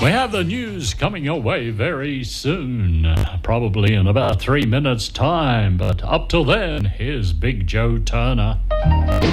We have the news coming your way very soon, probably in about 3 minutes' time. But up till then, here's Big Joe Turner.